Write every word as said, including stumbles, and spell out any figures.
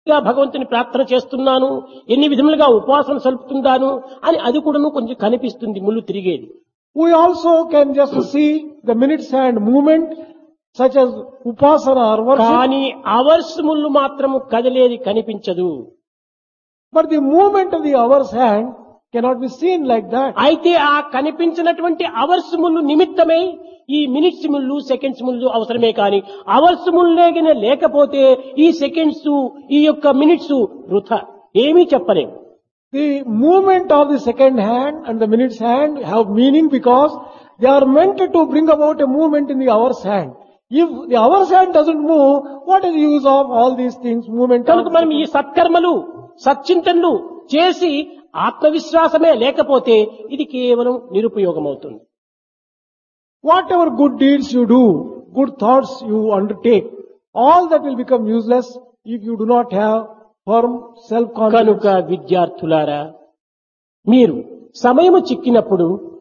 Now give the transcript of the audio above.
గా భగవంతుని ప్రార్థన చేస్తున్నాను, ఎన్ని విధములుగా ఉపవాసం సలుపుతున్నాను అని అది కూడాను కొంచెం కనిపిస్తుంది ముళ్ళు తిరిగేది. We also can just see the minutes hand movement such as upasana or worship. కానీ అవర్స్ ముళ్ళు మాత్రము కదిలేది కనిపించదు. But the movement of the hour's hand cannot be seen like that. అయితే ఆ కనిపించినటువంటి అవర్స్ ముళ్ళు నిమిత్తమై ఈ మినిట్స్ ముళ్ళు సెకండ్స్ ముళ్ళు అవసరమే కానీ అవర్స్ ముళ్ళేగిన లేకపోతే ఈ సెకండ్స్ ఈ యొక్క మినిట్స్ వృథా ఏమీ చెప్పలేము. The movement of the second hand and the minute's hand have meaning because they are meant to bring about a movement in the hour's hand. If the hour's hand doesn't move, what is the use of all these things? Movement. కనుక మనం ఈ సత్కర్మలు సచ్చింతనలు చేసి ఆత్మవిశ్వాసమే లేకపోతే ఇది కేవలం నిరుపయోగమవుతుంది. Whatever good deeds you do, good thoughts you undertake, all that will become useless if you do not have firm self-confidence. కనుక విద్యార్థులారా, మీరు సమయము చిక్కినప్పుడు